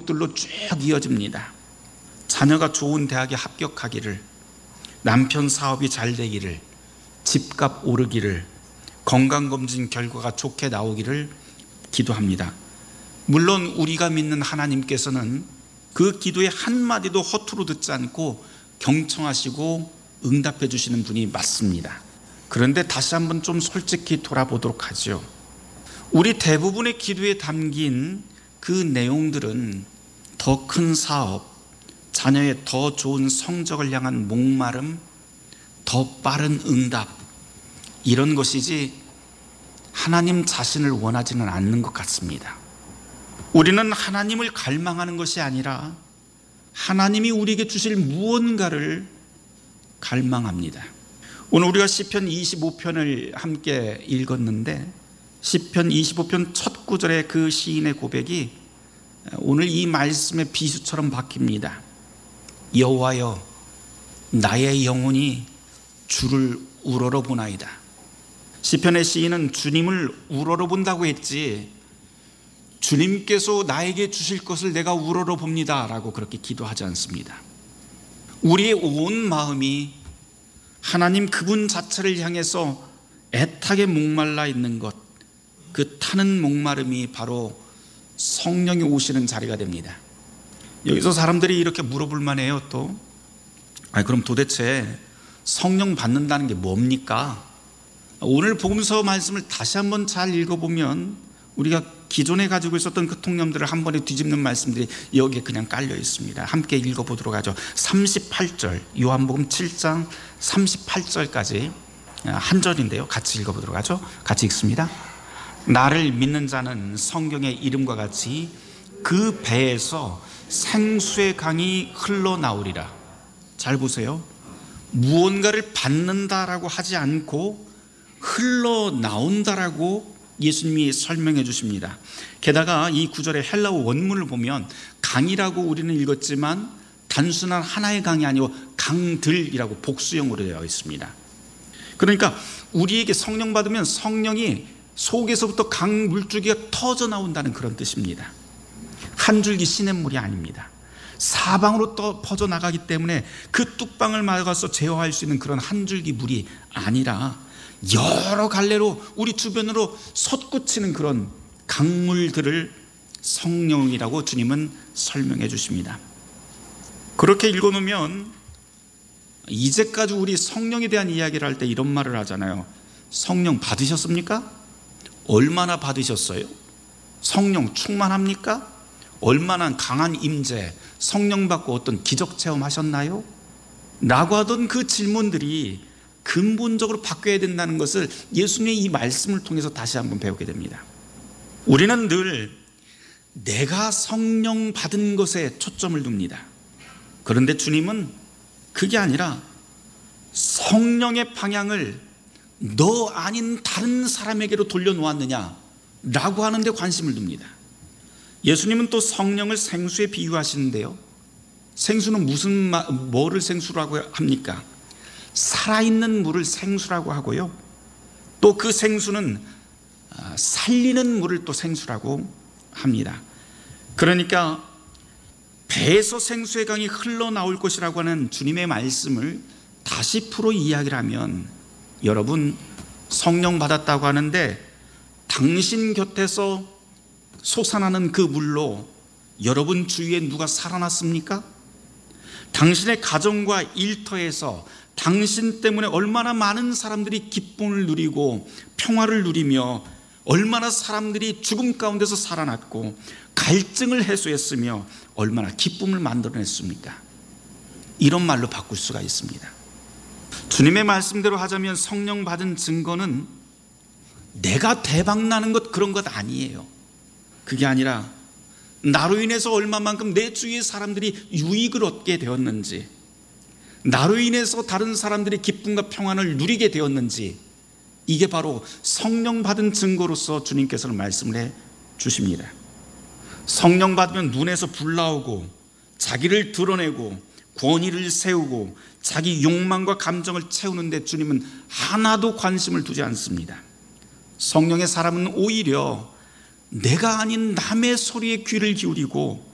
기록들로 쭉 이어집니다. 자녀가 좋은 대학에 합격하기를, 남편 사업이 잘 되기를, 집값 오르기를, 건강검진 결과가 좋게 나오기를 기도합니다. 물론 우리가 믿는 하나님께서는 그 기도의 한마디도 허투루 듣지 않고 경청하시고 응답해 주시는 분이 맞습니다. 그런데 다시 한번 좀 솔직히 돌아보도록 하죠. 우리 대부분의 기도에 담긴 그 내용들은 더 큰 사업, 자녀의 더 좋은 성적을 향한 목마름, 더 빠른 응답, 이런 것이지 하나님 자신을 원하지는 않는 것 같습니다. 우리는 하나님을 갈망하는 것이 아니라 하나님이 우리에게 주실 무언가를 갈망합니다. 오늘 우리가 시편 25편을 함께 읽었는데, 시편 25편 첫 구절의 그 시인의 고백이 오늘 이 말씀의 비수처럼 바뀝니다. 여호와여, 나의 영혼이 주를 우러러보나이다. 시편의 시인은 주님을 우러러본다고 했지, 주님께서 나에게 주실 것을 내가 우러러봅니다 라고 그렇게 기도하지 않습니다. 우리의 온 마음이 하나님 그분 자체를 향해서 애타게 목말라 있는 것, 그 타는 목마름이 바로 성령이 오시는 자리가 됩니다. 여기서 사람들이 이렇게 물어볼 만해요. 또 그럼 도대체 성령 받는다는 게 뭡니까? 오늘 복음서 말씀을 다시 한번 잘 읽어보면 우리가 기존에 가지고 있었던 그 통념들을 한 번에 뒤집는 말씀들이 여기에 그냥 깔려 있습니다. 함께 읽어보도록 하죠. 38절, 요한복음 7장 38절까지 한 절인데요, 같이 읽어보도록 하죠. 같이 읽습니다. 나를 믿는 자는 성경의 이름과 같이 그 배에서 생수의 강이 흘러나오리라. 잘 보세요. 무언가를 받는다라고 하지 않고 흘러나온다라고 예수님이 설명해 주십니다. 게다가 이 구절의 헬라어 원문을 보면 강이라고 우리는 읽었지만 단순한 하나의 강이 아니고 강들이라고 복수형으로 되어 있습니다. 그러니까 우리에게 성령 받으면 성령이 속에서부터 강 물줄기가 터져 나온다는 그런 뜻입니다. 한 줄기 시냇물이 아닙니다. 사방으로 퍼져 나가기 때문에 그 뚝방을 막아서 제어할 수 있는 그런 한 줄기 물이 아니라 여러 갈래로 우리 주변으로 솟구치는 그런 강물들을 성령이라고 주님은 설명해 주십니다. 그렇게 읽어놓으면 이제까지 우리 성령에 대한 이야기를 할 때 이런 말을 하잖아요. 성령 받으셨습니까? 얼마나 받으셨어요? 성령 충만합니까? 얼마나 강한 임재, 성령 받고 어떤 기적 체험하셨나요? 라고 하던 그 질문들이 근본적으로 바뀌어야 된다는 것을 예수님의 이 말씀을 통해서 다시 한번 배우게 됩니다. 우리는 늘 내가 성령 받은 것에 초점을 둡니다. 그런데 주님은 그게 아니라 성령의 방향을 너 아닌 다른 사람에게로 돌려놓았느냐 라고 하는 데 관심을 둡니다. 예수님은 또 성령을 생수에 비유하시는데요, 생수는 뭐를 생수라고 합니까? 살아있는 물을 생수라고 하고요, 또 그 생수는 살리는 물을 또 생수라고 합니다. 그러니까 배에서 생수의 강이 흘러나올 것이라고 하는 주님의 말씀을 다시 풀어 이야기를 하면, 여러분 성령 받았다고 하는데 당신 곁에서 솟아나는 그 물로 여러분 주위에 누가 살아났습니까? 당신의 가정과 일터에서 당신 때문에 얼마나 많은 사람들이 기쁨을 누리고 평화를 누리며 얼마나 사람들이 죽음 가운데서 살아났고 갈증을 해소했으며 얼마나 기쁨을 만들어냈습니까? 이런 말로 바꿀 수가 있습니다. 주님의 말씀대로 하자면 성령 받은 증거는 내가 대박나는 것, 그런 것 아니에요. 그게 아니라 나로 인해서 얼마만큼 내 주위의 사람들이 유익을 얻게 되었는지, 나로 인해서 다른 사람들이 기쁨과 평안을 누리게 되었는지, 이게 바로 성령 받은 증거로서 주님께서는 말씀을 해 주십니다. 성령 받으면 눈에서 불 나오고 자기를 드러내고 권위를 세우고 자기 욕망과 감정을 채우는데 주님은 하나도 관심을 두지 않습니다. 성령의 사람은 오히려 내가 아닌 남의 소리에 귀를 기울이고